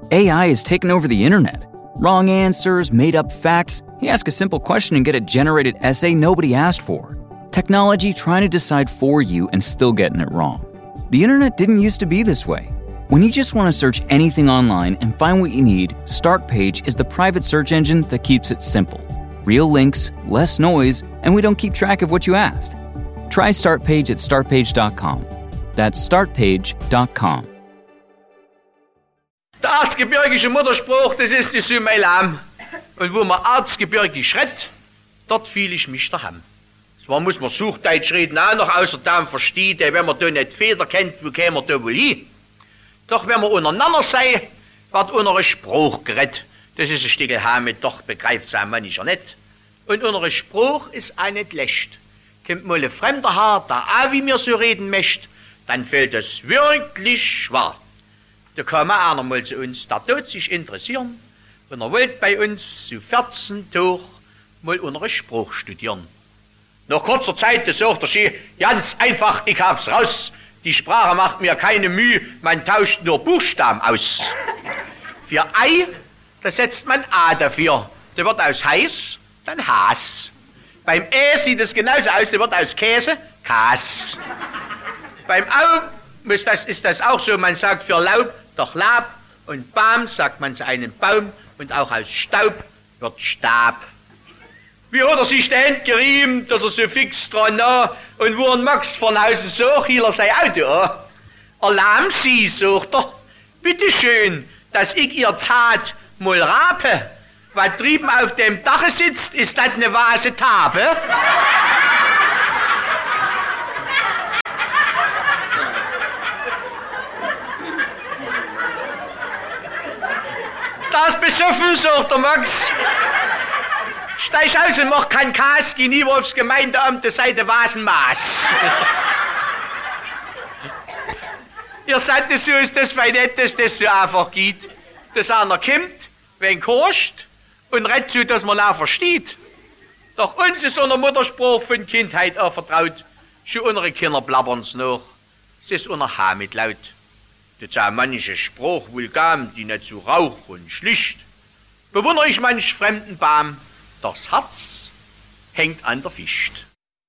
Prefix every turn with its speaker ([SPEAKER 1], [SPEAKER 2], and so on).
[SPEAKER 1] AI has taken over the internet. Wrong answers, made-up facts. You ask a simple question and get a generated essay nobody asked for. Technology trying to decide for you and still getting it wrong. The internet didn't used to be this way. When you just want to search anything online and find what you need, Startpage is the private search engine that keeps it simple. Real links, less noise, and we don't keep track of what you asked. Try Startpage at startpage.com. That's startpage.com.
[SPEAKER 2] Der erzgebirgische Mutterspruch, das ist die Sumeilam. Und wo man erzgebirgisch redet, dort fühle ich mich daheim. Zwar muss man Suchdeutsch reden, auch noch außerdem verstehen, wenn man da nicht Feder kennt, wo käme man da wohl hin? Doch wenn wir untereinander sei, wird unsere Spruch geredet. Das ist ein Stückel Hamid, doch begreift es ein Mann ja nicht. Und unser Spruch ist auch nicht schlecht. Kommt mal ein Fremder her, der auch wie mir so reden möchte, dann fällt es wirklich schwer. Da kam einer mal zu uns, der tut sich interessieren und wollte bei uns zu 14 Tagen mal unseren Spruch studieren. Nach kurzer Zeit, da sagt er, ganz einfach, ich hab's raus. Die Sprache macht mir keine Mühe, man tauscht nur Buchstaben aus. Für Ei, da setzt man A dafür. Da wird aus heiß dann Has. Beim sieht es genauso aus, da wird aus Käse Kas. Beim Au ist das auch so, man sagt für Laub doch Lab und Baum sagt man zu einem Baum und auch aus Staub wird Stab. Wie hat er sich da gerieben, dass er so fix dran war und wo er Max von Hause so, hielt er sein Auto an. Erlahm Sie, sagt er, bitteschön, dass ich Ihr Zart mal rape. Was drüben auf dem Dache sitzt, ist das eine Vase Tabe? Das besoffen, sagt der Max. Steig aus und mach kein Kas, geh nie aufs Gemeindeamt, das sei der Vasenmaß. Ihr seid das so, ist das weil nicht, dass das so einfach geht. Dass einer kommt, wenn korscht und redet so, dass man auch versteht. Doch uns ist unser Mutterspruch von Kindheit auch vertraut. Schon unsere Kinder blabbern's noch. Es ist unser Hamid laut. Das sind manche Spruch vulgan, die nicht so rauch und schlicht. Bewundere ich manch fremden Baum, doch das Herz hängt an der Ficht.